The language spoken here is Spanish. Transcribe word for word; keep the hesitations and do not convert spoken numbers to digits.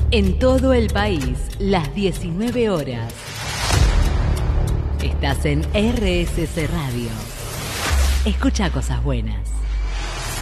En todo el país, las diecinueve horas. Estás en R S C Radio. Escucha cosas buenas.